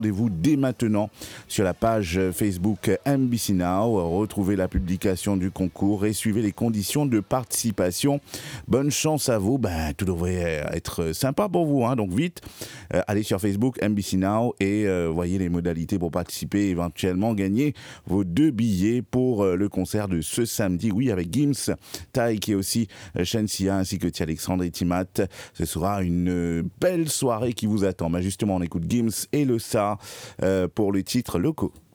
Rendez-vous dès maintenant sur la page Facebook MBC Now. Retrouvez la publication du concours et suivez les conditions de participation. Bonne chance à vous. Tout devrait être sympa pour vous. Donc vite, allez sur Facebook MBC Now et voyez les modalités pour participer et éventuellement gagner vos 2 billets pour le concert de ce samedi. Oui, avec Gims, Tai qui est aussi Shensia ainsi que Alexandre et Timat. Ce sera une belle soirée qui vous attend. Justement, on écoute Gims et le Ça pour le titre Loco.